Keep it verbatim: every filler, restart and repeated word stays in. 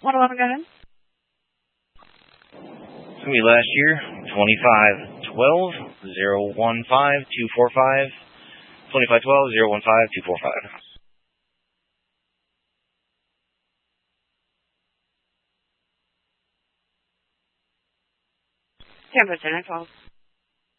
one eleven, go ahead. It's going to be last year, twenty-five twelve zero one five two four five, twenty-five twelve zero one five two four five. Tampa, ten twelve.